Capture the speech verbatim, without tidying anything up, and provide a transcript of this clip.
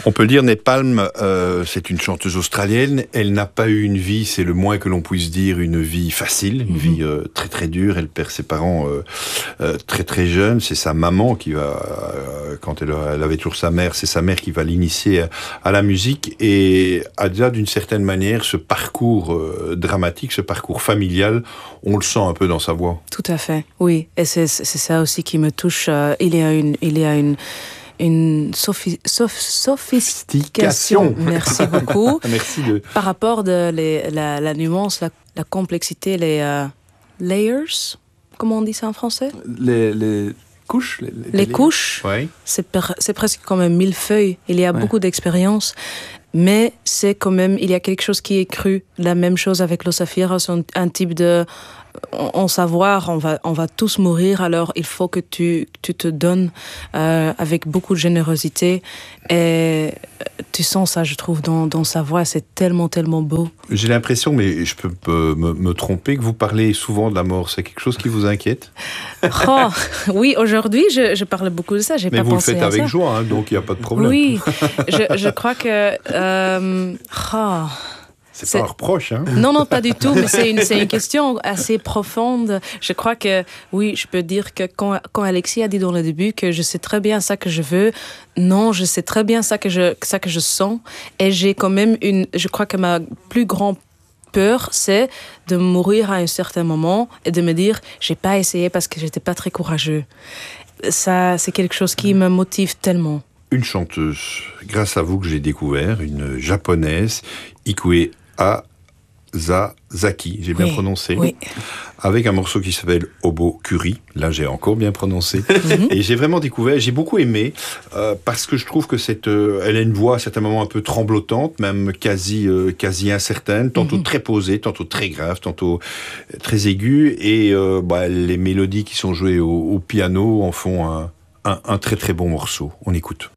On peut le dire, Napalm, euh, c'est une chanteuse australienne. Elle n'a pas eu une vie, c'est le moins que l'on puisse dire, une vie facile, une mm-hmm. vie euh, très très dure. Elle perd ses parents euh, euh, très très jeunes. C'est sa maman qui va, euh, quand elle, elle avait toujours sa mère, c'est sa mère qui va l'initier à, à la musique. Et Adja, d'une certaine manière, ce parcours euh, dramatique, ce parcours familial, on le sent un peu dans sa voix. Tout à fait, oui. Et c'est, c'est ça aussi qui me touche. Euh, il y a une... Il y a une... une sophi- soph- sophistication, merci beaucoup, merci de... par rapport de les, la, la nuance, la, la complexité, les euh, layers, comment on dit ça en français? Les, les couches Les, les, les couches, ouais. c'est, per, c'est presque comme un millefeuille, il y a ouais. beaucoup d'expérience, mais c'est quand même, il y a quelque chose qui est cru, la même chose avec Los Zafira, c'est un, un type de... En savoir, on va, on va tous mourir, alors il faut que tu, tu te donnes euh, avec beaucoup de générosité. Et tu sens ça, je trouve, dans, dans sa voix, c'est tellement, tellement beau. J'ai l'impression, mais je peux me, me, me tromper, que vous parlez souvent de la mort. C'est quelque chose qui vous inquiète? Oh, oui, aujourd'hui, je, je parle beaucoup de ça. J'ai mais pas vous le pensé faites à avec ça. joie, hein, donc il n'y a pas de problème. Oui, je, je crois que... Euh, oh, C'est, c'est pas un reproche, hein? Non, non, pas du tout, mais c'est une, c'est une question assez profonde. Je crois que, oui, je peux dire que quand, quand Alexis a dit dans le début que je sais très bien ça que je veux, non, je sais très bien ça que je, ça que je sens. Et j'ai quand même une... Je crois que ma plus grande peur, c'est de mourir à un certain moment et de me dire, j'ai pas essayé parce que j'étais pas très courageux. Ça, c'est quelque chose qui me motive tellement. Une chanteuse, grâce à vous, que j'ai découvert, une japonaise, Ikue Azazaki, j'ai bien oui, prononcé, oui. avec un morceau qui s'appelle Obo Kuri, là j'ai encore bien prononcé, mm-hmm. et j'ai vraiment découvert, j'ai beaucoup aimé, euh, parce que je trouve que cette, euh, elle a une voix à certains moments un peu tremblotante, même quasi, euh, quasi incertaine, tantôt mm-hmm. très posée, tantôt très grave, tantôt très aiguë, et euh, bah, les mélodies qui sont jouées au, au piano en font un, un, un très très bon morceau. On écoute.